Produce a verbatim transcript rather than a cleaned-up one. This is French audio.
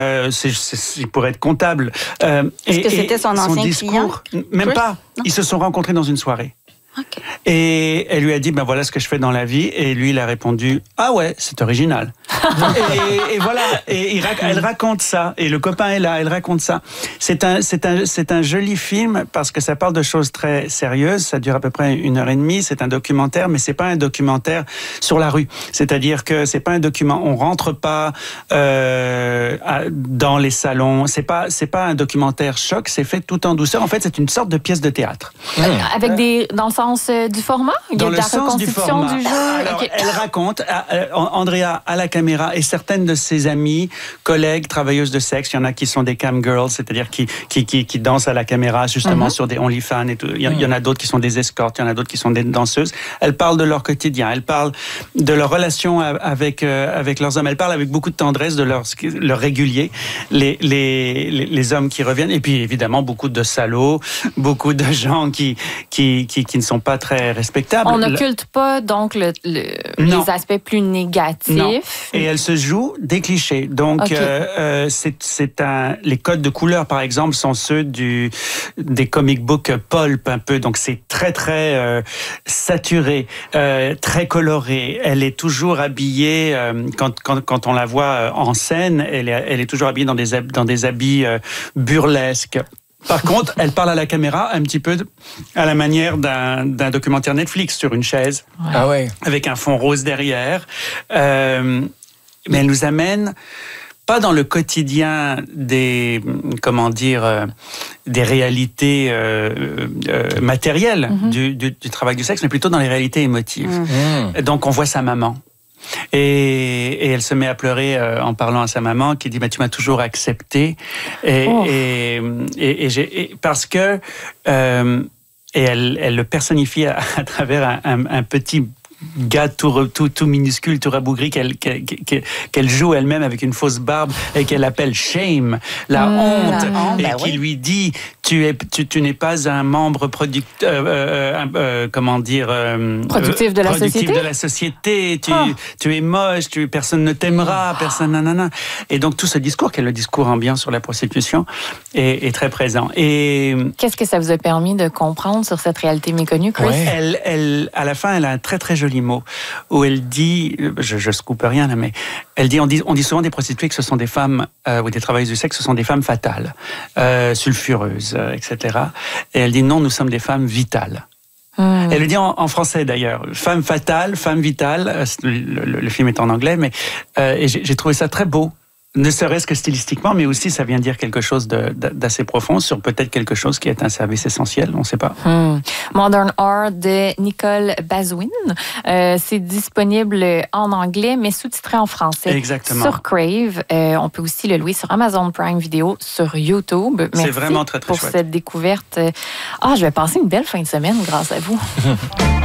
Euh, c'est, c'est, il pourrait être comptable. Euh, Est-ce et, que c'était son ancien discours, client? Même Chris? Pas. Non. Ils se sont rencontrés dans une soirée. Okay. Et elle lui a dit, ben voilà ce que je fais dans la vie. Et lui, il a répondu, ah ouais, c'est original. et, et voilà. Et il, elle raconte ça. Et le copain est là, elle raconte ça. C'est un, c'est un, c'est un joli film parce que ça parle de choses très sérieuses. Ça dure à peu près une heure et demie. C'est un documentaire, mais c'est pas un documentaire sur la rue. C'est-à-dire que c'est pas un document. On rentre pas euh, dans les salons. C'est pas, c'est pas un documentaire choc. C'est fait tout en douceur. En fait, c'est une sorte de pièce de théâtre. Mmh. Avec des, dans le sens euh, du format, il y a dans de le la sens du format. Du jeu. Alors, okay. Elle raconte, euh, Andrea à la caméra et certaines de ses amies, collègues, travailleuses de sexe. Il y en a qui sont des cam girls, c'est-à-dire qui qui qui, qui dansent à la caméra justement mm-hmm. sur des OnlyFans et tout. Il y, mm-hmm. il y en a d'autres qui sont des escortes, il y en a d'autres qui sont des danseuses. Elles parlent de leur quotidien, elles parlent de leur relation avec euh, avec leurs hommes. Elles parlent avec beaucoup de tendresse de leur leur régulier, les les les, les hommes qui reviennent et puis évidemment beaucoup de salauds, beaucoup de gens qui qui qui, qui ne sont pas très respectables. On n'occulte pas donc le, le, les aspects plus négatifs. Non. Et elle se joue des clichés. Donc, okay. euh, euh, c'est, c'est un, les codes de couleur, par exemple, sont ceux du, des comic books pulp un peu. Donc, c'est très, très euh, saturé, euh, très coloré. Elle est toujours habillée, euh, quand, quand, quand on la voit en scène, elle est, elle est toujours habillée dans des, dans des habits euh, burlesques. Par contre, elle parle à la caméra un petit peu à la manière d'un, d'un documentaire Netflix sur une chaise, ouais. Ah ouais. avec un fond rose derrière. Euh, mais elle nous amène pas dans le quotidien des, comment dire, euh, des réalités euh, euh, matérielles mm-hmm. du, du, du travail du sexe, mais plutôt dans les réalités émotives. Mm-hmm. Donc, on voit sa maman. Et, et elle se met à pleurer euh, en parlant à sa maman qui dit bah, tu m'as toujours accepté et, oh. et, et, et, j'ai, et parce que euh, et elle, elle le personnifie à, à travers un, un, un petit gars tout, tout, tout minuscule, tout rabougri qu'elle, qu'elle, qu'elle joue elle-même avec une fausse barbe et qu'elle appelle Shame, la mmh, honte, la honte, et bah qui oui. lui dit tu, es, tu, tu n'es pas un membre productif, euh, euh, euh, comment dire, euh, productif de la productif société. de la société. Tu, oh. tu es moche, tu, personne ne t'aimera, personne nanana. Et donc tout ce discours, qui est le discours ambiant sur la prostitution, est, est très présent. Et qu'est-ce que ça vous a permis de comprendre sur cette réalité méconnue, Chris? Ouais. Elle, elle, à la fin, elle a un très très joli mot où elle dit, je, je scoope rien là, mais elle dit, on dit, on dit souvent des prostituées que ce sont des femmes euh, ou des travailleuses du sexe, ce sont des femmes fatales, euh, sulfureuses, euh, et cetera. Et elle dit non, nous sommes des femmes vitales. Mmh. Elle le dit en, en français d'ailleurs, femme fatale, femme vitale. Le, le, le film est en anglais, mais euh, et j'ai, j'ai trouvé ça très beau. Ne serait-ce que stylistiquement, mais aussi ça vient dire quelque chose de, de, d'assez profond sur peut-être quelque chose qui est un service essentiel, on ne sait pas. Hmm. Modern Art de Nicole Bazouin, euh, c'est disponible en anglais, mais sous-titré en français. Exactement. Sur Crave. Euh, on peut aussi le louer sur Amazon Prime Video, sur YouTube. Merci c'est vraiment très, très pour chouette. cette découverte. Ah, je vais passer une belle fin de semaine grâce à vous.